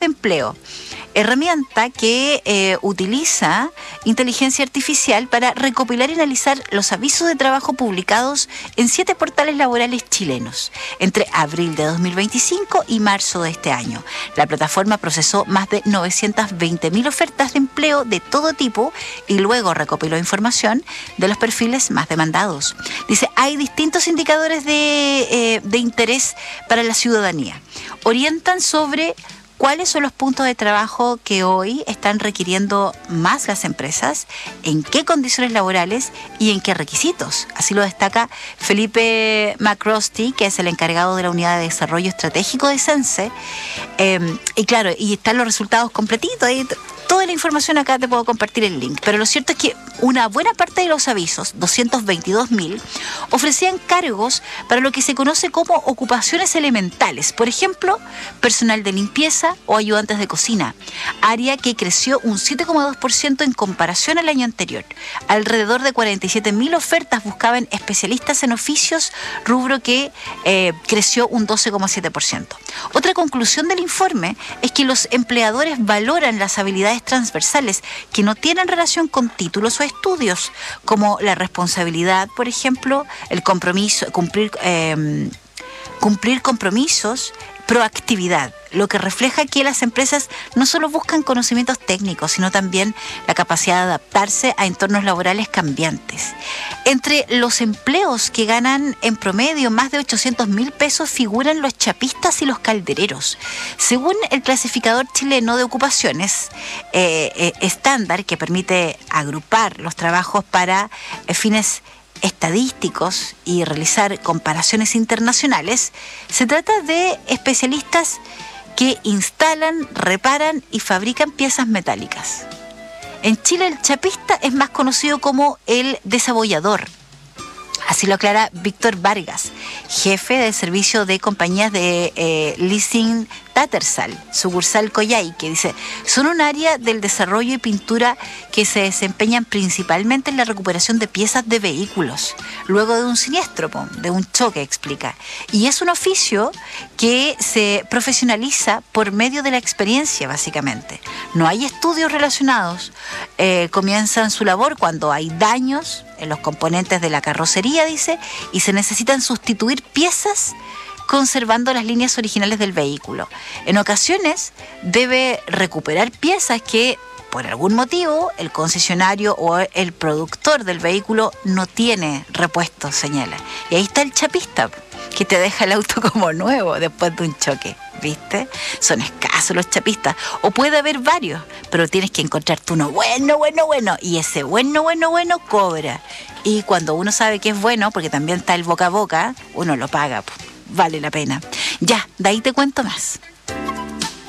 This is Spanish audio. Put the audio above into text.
de empleo. Herramienta que utiliza inteligencia artificial para recopilar y analizar los avisos de trabajo publicados en 7 portales laborales chilenos entre abril de 2025 y marzo de este año. La plataforma procesó más de 920.000 ofertas de empleo de todo tipo y luego recopiló información de los perfiles más demandados. Dice, hay distintos indicadores de interés para la ciudadanía. Orientan sobre cuáles son los puntos de trabajo que hoy están requiriendo más las empresas, en qué condiciones laborales y en qué requisitos. Así lo destaca Felipe McCrosty, que es el encargado de la Unidad de Desarrollo Estratégico de Sense. Y claro, y están los resultados completitos. Ahí toda la información acá te puedo compartir el link. Pero lo cierto es que una buena parte de los avisos, 222.000, ofrecían cargos para lo que se conoce como ocupaciones elementales. Por ejemplo, personal de limpieza o ayudantes de cocina, área que creció un 7,2% en comparación al año anterior. Alrededor de 47.000 ofertas buscaban especialistas en oficios, rubro que creció un 12,7%. Otra conclusión del informe es que los empleadores valoran las habilidades transversales que no tienen relación con títulos o estudios, como la responsabilidad, por ejemplo, el compromiso, cumplir compromisos, proactividad, lo que refleja que las empresas no solo buscan conocimientos técnicos, sino también la capacidad de adaptarse a entornos laborales cambiantes. Entre los empleos que ganan en promedio más de 800.000 pesos figuran los chapistas y los caldereros. Según el clasificador chileno de ocupaciones estándar, que permite agrupar los trabajos para fines estadísticos y realizar comparaciones internacionales, se trata de especialistas que instalan, reparan y fabrican piezas metálicas. En Chile el chapista es más conocido como el desabollador. Así lo aclara Víctor Vargas, jefe del servicio de compañías de leasing Tattersall, sucursal Coyhai, que dice, son un área del desarrollo y pintura que se desempeñan principalmente en la recuperación de piezas de vehículos, luego de un siniestro, de un choque, explica. Y es un oficio que se profesionaliza por medio de la experiencia, básicamente. No hay estudios relacionados. Comienzan su labor cuando hay daños en los componentes de la carrocería, dice, y se necesitan sustituir piezas conservando las líneas originales del vehículo. En ocasiones debe recuperar piezas que por algún motivo el concesionario o el productor del vehículo no tiene repuesto, señala. Y ahí está el chapista, que te deja el auto como nuevo después de un choque, ¿viste? Son escasos los chapistas, o puede haber varios, pero tienes que encontrarte uno bueno, y ese bueno cobra. Y cuando uno sabe que es bueno, porque también está el boca a boca, uno lo paga, vale la pena. Ya, de ahí te cuento más.